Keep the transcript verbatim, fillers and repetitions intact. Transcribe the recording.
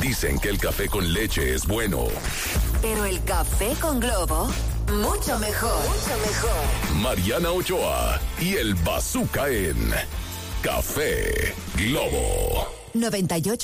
Dicen que el café con leche es bueno. Pero el café con Globo, mucho mejor. Mucho mejor. Mariana Ochoa y el Bazooka en Café Globo noventa y ocho